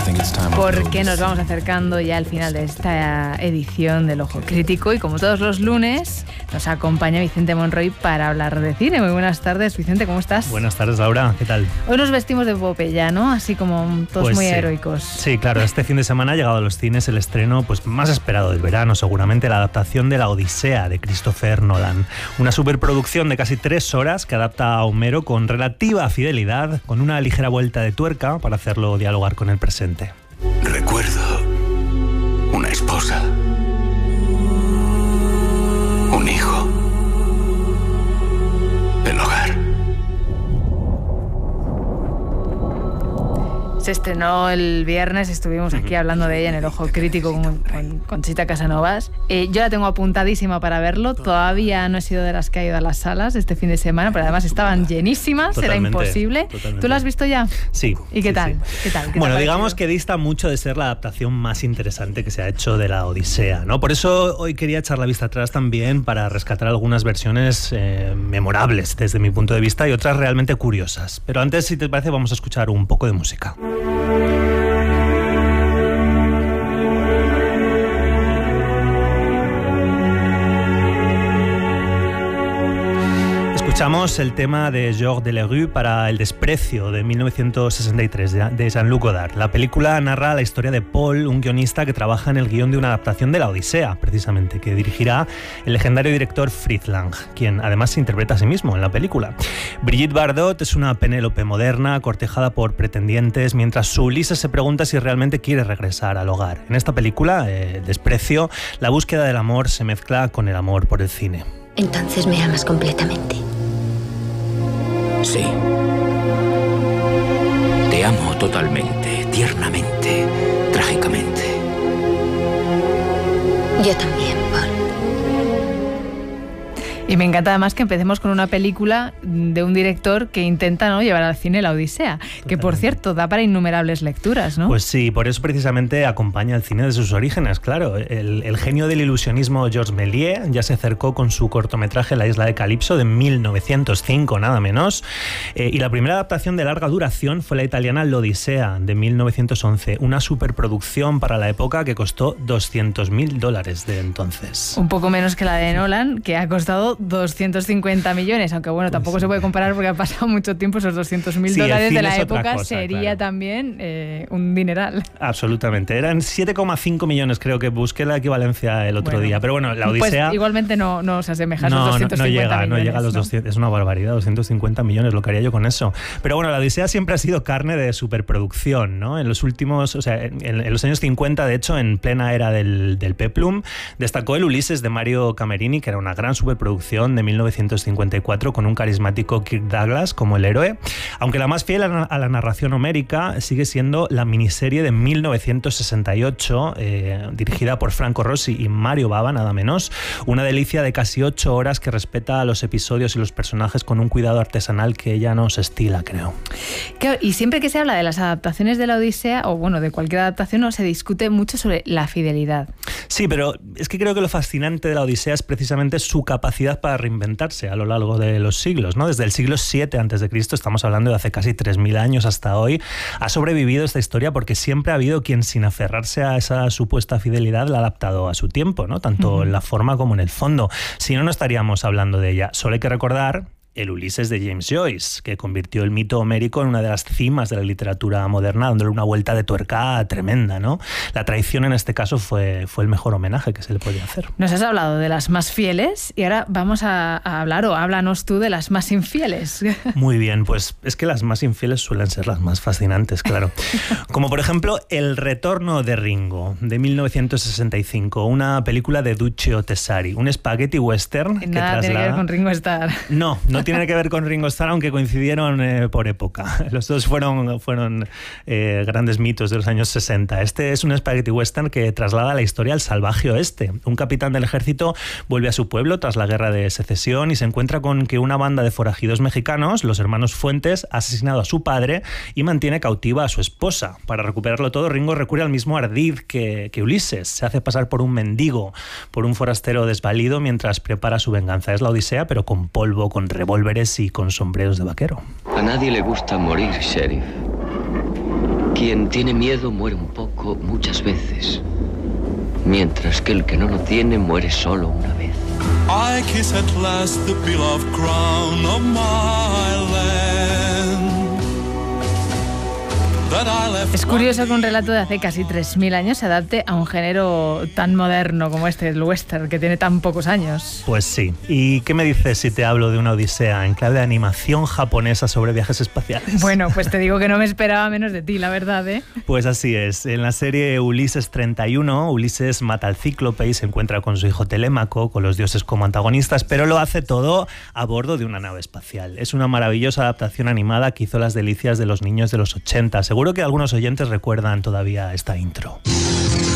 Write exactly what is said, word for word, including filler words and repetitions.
porque nos vamos acercando ya al final de esta edición del Ojo Crítico y como todos los lunes nos acompaña Vicente Monroy para hablar de cine. Muy buenas tardes, Vicente, ¿cómo estás? Buenas tardes, Laura, ¿qué tal? Hoy nos vestimos de epopeya, ¿no? Así como todos pues muy sí. heroicos. Sí, claro, este fin de semana ha llegado a los cines el estreno pues, más esperado del verano, seguramente la adaptación de La Odisea de Christopher Nolan. Una superproducción de casi tres horas que adapta a Homero con relativa fidelidad, con una ligera vuelta de tuerca para hacerlo dialogar con el presente. Recuerdo una esposa, un hijo, el hogar. Se estrenó el viernes, estuvimos aquí hablando de ella en el Ojo Crítico con, con Conchita Casanovas. Eh, yo la tengo apuntadísima para verlo, todavía no he sido de las que ha ido a las salas este fin de semana, pero además estaban llenísimas, era imposible. Totalmente. ¿Tú la has visto ya? Sí. ¿Y qué sí, tal? Sí. ¿Qué tal? ¿Qué bueno, tal digamos que dista mucho de ser la adaptación más interesante que se ha hecho de La Odisea, ¿no? Por eso hoy quería echar la vista atrás también para rescatar algunas versiones eh, memorables desde mi punto de vista y otras realmente curiosas. Pero antes, si te parece, vamos a escuchar un poco de música. Escuchamos el tema de Georges Delerue para El desprecio de mil novecientos sesenta y tres de Jean-Luc Godard. La película narra la historia de Paul, un guionista que trabaja en el guión de una adaptación de La Odisea, precisamente, que dirigirá el legendario director Fritz Lang, quien además se interpreta a sí mismo en la película. Brigitte Bardot es una Penélope moderna, cortejada por pretendientes, mientras su Ulises se pregunta si realmente quiere regresar al hogar. En esta película, eh, El desprecio, la búsqueda del amor se mezcla con el amor por el cine. Entonces me amas completamente. Sí. Te amo totalmente, tiernamente, trágicamente. Yo también, Paul. Y me encanta además que empecemos con una película de un director que intenta, ¿no?, llevar al cine La Odisea, Totalmente. Que por cierto da para innumerables lecturas, ¿no? Pues sí, por eso precisamente acompaña el cine de sus orígenes, claro. El, el genio del ilusionismo Georges Méliès ya se acercó con su cortometraje La isla de Calipso de mil novecientos cinco, nada menos, eh, y la primera adaptación de larga duración fue la italiana La Odisea de mil novecientos once, una superproducción para la época que costó doscientos mil dólares de entonces. Un poco menos que la de Nolan, que ha costado doscientos cincuenta millones, aunque bueno, tampoco pues sí. se puede comparar porque ha pasado mucho tiempo. Esos doscientos mil sí, dólares de la época cosa, sería claro. también eh, un dineral. Absolutamente, eran siete coma cinco millones, creo que busqué la equivalencia el otro bueno, día, pero bueno, La Odisea... Pues igualmente no, no se asemeja a esos no, doscientos cincuenta no, no llega, millones. No llega a los ¿no? doscientos, es una barbaridad, doscientos cincuenta millones, lo que haría yo con eso. Pero bueno, La Odisea siempre ha sido carne de superproducción, ¿no? En los últimos, o sea, en, en los años cincuenta, de hecho, en plena era del, del peplum, destacó el Ulises de Mario Camerini, que era una gran superproducción de mil novecientos cincuenta y cuatro con un carismático Kirk Douglas como el héroe, aunque la más fiel a la narración homérica sigue siendo la miniserie de mil novecientos sesenta y ocho, eh, dirigida por Franco Rossi y Mario Bava, nada menos, una delicia de casi ocho horas que respeta a los episodios y los personajes con un cuidado artesanal que ella nos estila, creo. Claro, y siempre que se habla de las adaptaciones de La Odisea, o bueno, de cualquier adaptación, no se discute mucho sobre la fidelidad. Sí, pero es que creo que lo fascinante de La Odisea es precisamente su capacidad para reinventarse a lo largo de los siglos, ¿no? Desde el siglo siete antes de Cristo, estamos hablando de hace casi tres mil años hasta hoy, ha sobrevivido esta historia porque siempre ha habido quien, sin aferrarse a esa supuesta fidelidad, la ha adaptado a su tiempo, ¿no? Tanto uh-huh. en la forma como en el fondo. Si no, no estaríamos hablando de ella. Solo hay que recordar el Ulises de James Joyce, que convirtió el mito homérico en una de las cimas de la literatura moderna, dándole una vuelta de tuerca tremenda, ¿no? La traición en este caso fue, fue el mejor homenaje que se le podía hacer. Nos has hablado de las más fieles y ahora vamos a, a hablar, o háblanos tú, de las más infieles. Muy bien, pues es que las más infieles suelen ser las más fascinantes, claro. Como por ejemplo El retorno de Ringo, de mil novecientos sesenta y cinco, una película de Duccio Tessari, un spaghetti western Nada que traslada... tiene que ver con Ringo Starr. No, no tiene que ver con Ringo Starr, aunque coincidieron eh, por época. Los dos fueron, fueron eh, grandes mitos de los años sesenta. Este es un spaghetti western que traslada la historia al salvaje oeste. Un capitán del ejército vuelve a su pueblo tras la guerra de secesión y se encuentra con que una banda de forajidos mexicanos, los hermanos Fuentes, ha asesinado a su padre y mantiene cautiva a su esposa. Para recuperarlo todo, Ringo recurre al mismo ardid que, que Ulises. Se hace pasar por un mendigo, por un forastero desvalido, mientras prepara su venganza. Es la Odisea, pero con polvo, con revólveres y con sombreros de vaquero. A nadie le gusta morir, sheriff. ¿Quién Quien tiene miedo muere un poco muchas veces, mientras que el que no lo tiene muere solo una vez. I kiss at last the beloved crown of my land. Es curioso que un relato de hace casi tres mil años se adapte a un género tan moderno como este, el western, que tiene tan pocos años. Pues sí. ¿Y qué me dices si te hablo de una odisea en clave de animación japonesa sobre viajes espaciales? Bueno, pues te digo que no me esperaba menos de ti, la verdad, ¿eh? Pues así es. En la serie Ulises treinta y uno, Ulises mata al cíclope y se encuentra con su hijo Telémaco, con los dioses como antagonistas, pero lo hace todo a bordo de una nave espacial. Es una maravillosa adaptación animada que hizo las delicias de los niños de los ochenta. Seguro que algunos oyentes recuerdan todavía esta intro.